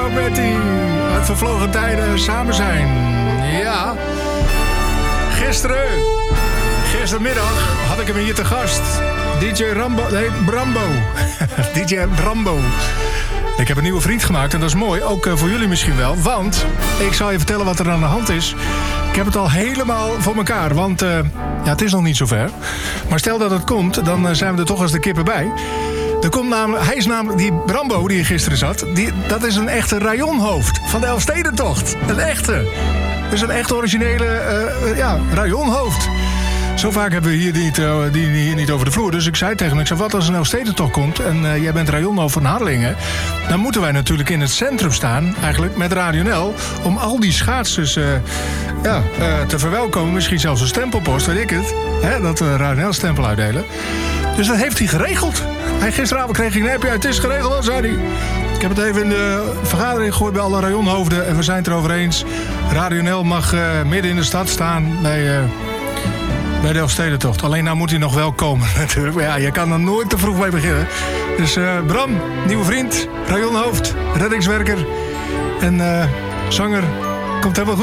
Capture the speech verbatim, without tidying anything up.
Betty. Uit vervlogen tijden samen zijn. Ja. Gisteren, gistermiddag, had ik hem hier te gast. D J Rambo, nee, Brambo. D J Brambo. Ik heb een nieuwe vriend gemaakt en dat is mooi. Ook uh, voor jullie misschien wel. Want, ik zal je vertellen wat er aan de hand is. Ik heb het al helemaal voor elkaar. Want, uh, ja, het is nog niet zover. Maar stel dat het komt, dan uh, zijn we er toch als de kippen bij. Er komt namelijk, hij is namelijk, die Brambo die hier gisteren zat, die, dat is een echte rayonhoofd van de Elfstedentocht. Een echte. Dus een echt originele uh, ja, rayonhoofd. Zo vaak hebben we hier niet, uh, die hier niet over de vloer. Dus ik zei tegen hem, ik zei, wat als een Elfstedentocht komt en uh, jij bent rayonhoofd van Harlingen, dan moeten wij natuurlijk in het centrum staan, eigenlijk met Radio Nel, om al die schaatsers uh, ja, uh, te verwelkomen. Misschien zelfs een stempelpost, weet ik het. Hè, dat we Radio Nel stempel uitdelen. Dus dat heeft hij geregeld. Hij, gisteravond kreeg ik een appje, het is geregeld, zei hij. Ik heb het even in de vergadering gegooid bij alle rayonhoofden en we zijn het erover eens. Radio Nel mag uh, midden in de stad staan bij, uh, bij de Elfstedentocht. Alleen nou moet hij nog wel komen natuurlijk. Maar ja, je kan er nooit te vroeg mee beginnen. Dus uh, Bram, nieuwe vriend, rayonhoofd, reddingswerker en uh, zanger, komt helemaal goed.